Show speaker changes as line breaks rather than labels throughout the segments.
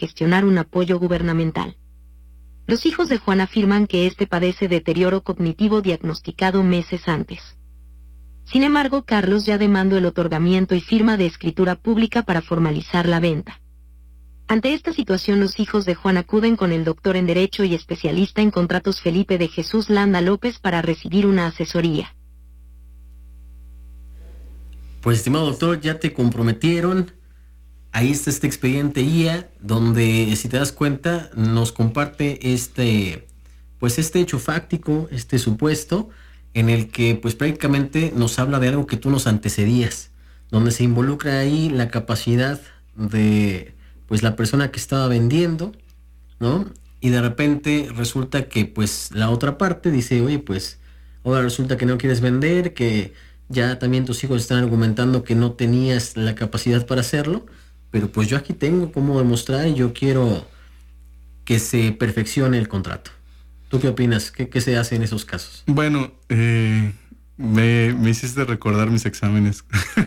gestionar un apoyo gubernamental. Los hijos de Juan afirman que este padece deterioro cognitivo diagnosticado meses antes. Sin embargo, Carlos ya demandó el otorgamiento y firma de escritura pública para formalizar la venta. Ante esta situación, los hijos de Juan acuden con el doctor en Derecho y especialista en contratos Felipe de Jesús Landa López para recibir una asesoría.
Pues, estimado doctor, ya te comprometieron. Ahí está este expediente IA, donde, si te das cuenta, nos comparte este hecho fáctico, este supuesto, en el que pues prácticamente nos habla de algo que tú nos antecedías, donde se involucra ahí la capacidad de pues la persona que estaba vendiendo, ¿no? Y de repente resulta que pues la otra parte dice, oye, pues ahora resulta que no quieres vender, que ya también tus hijos están argumentando que no tenías la capacidad para hacerlo, pero pues yo aquí tengo cómo demostrar y yo quiero que se perfeccione el contrato. ¿Tú qué opinas? ¿Qué se hace en esos casos?
Bueno, me hiciste recordar mis exámenes.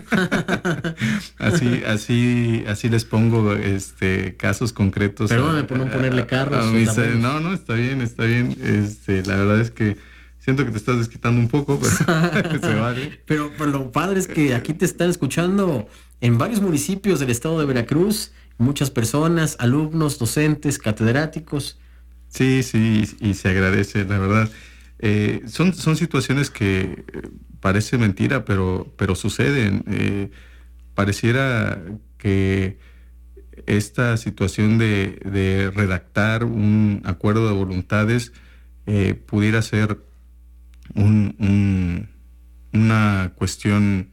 así les pongo casos concretos.
Perdóname por no ponerle carros.
No, está bien. La verdad es que siento que te estás desquitando un poco, pero se vale.
Pero lo padre es que aquí te están escuchando en varios municipios del estado de Veracruz, muchas personas, alumnos, docentes, catedráticos.
Sí, y se agradece, la verdad. Son situaciones que parece mentira, pero suceden. Pareciera que esta situación de redactar un acuerdo de voluntades pudiera ser una cuestión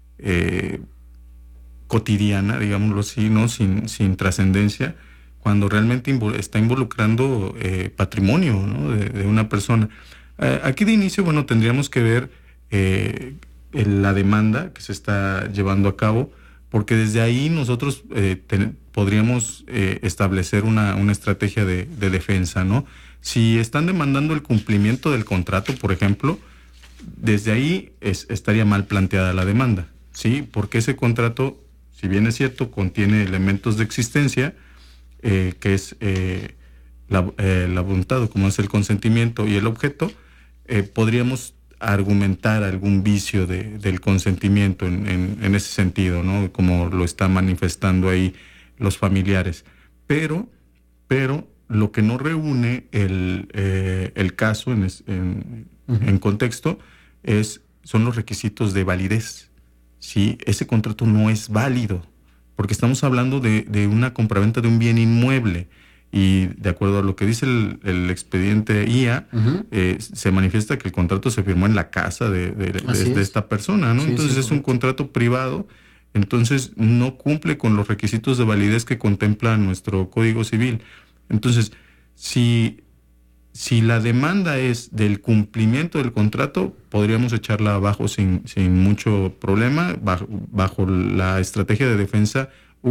cotidiana, digámoslo así, ¿no? Sin trascendencia, cuando realmente está involucrando patrimonio, ¿no? de una persona. Aquí de inicio, bueno, tendríamos que ver la demanda que se está llevando a cabo, porque desde ahí nosotros podríamos establecer una estrategia de defensa, ¿no? Si están demandando el cumplimiento del contrato, por ejemplo, desde ahí estaría mal planteada la demanda, ¿sí? Porque ese contrato, si bien es cierto, contiene elementos de existencia, que es la voluntad, como es el consentimiento y el objeto, podríamos argumentar algún vicio del consentimiento en ese sentido, ¿no? Como lo están manifestando ahí los familiares. Pero lo que no reúne el caso en contexto son los requisitos de validez, ¿sí? Ese contrato no es válido, porque estamos hablando de una compraventa de un bien inmueble, y de acuerdo a lo que dice el expediente IA, se manifiesta que el contrato se firmó en la casa de esta persona, ¿no? Sí, entonces es un contrato privado, entonces no cumple con los requisitos de validez que contempla nuestro Código Civil. Entonces, si la demanda es del cumplimiento del contrato, podríamos echarla abajo sin mucho problema, bajo la estrategia de defensa,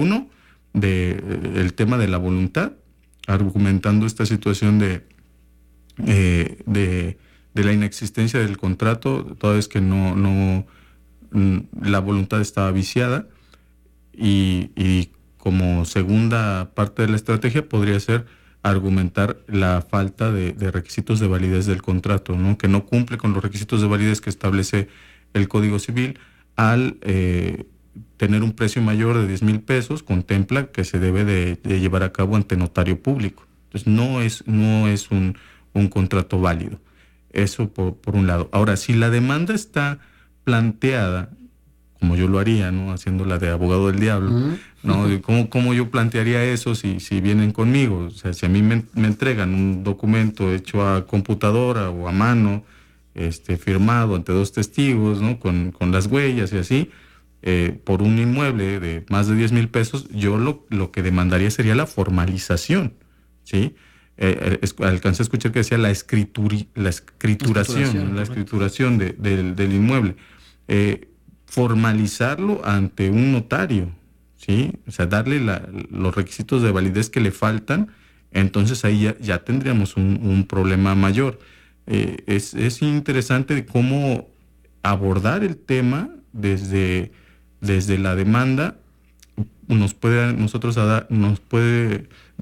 el tema de la voluntad, argumentando esta situación de la inexistencia del contrato, toda vez que la voluntad estaba viciada, y como segunda parte de la estrategia podría ser argumentar la falta de requisitos de validez del contrato, ¿no? Que no cumple con los requisitos de validez que establece el Código Civil al tener un precio mayor de 10,000 pesos, contempla que se debe de llevar a cabo ante notario público. Entonces no es un contrato válido. Eso por un lado. Ahora, si la demanda está planteada, como yo lo haría, ¿no? Haciéndola de abogado del diablo, ¿no? ¿Cómo yo plantearía eso si vienen conmigo? O sea, si a mí me entregan un documento hecho a computadora o a mano, firmado ante 2 testigos, ¿no? Con las huellas y así, por un inmueble de más de 10,000 pesos, yo lo que demandaría sería la formalización, ¿sí? Alcancé a escuchar que decía la escrituración del inmueble. Formalizarlo ante un notario, ¿sí? O sea, darle los requisitos de validez que le faltan, entonces ahí ya tendríamos un problema mayor. Es interesante cómo abordar el tema desde la demanda, nos puede